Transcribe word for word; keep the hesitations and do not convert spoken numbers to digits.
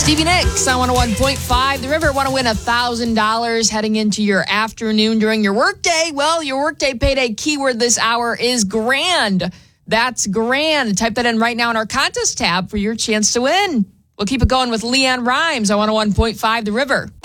Stevie Nicks on one oh one point five. The River. Want to win one thousand dollars heading into your afternoon during your workday? Well, your workday payday keyword this hour is grand. That's grand. Type that in right now in our contest tab for your chance to win. We'll keep it going with Leanne Rhymes on one oh one point five The River.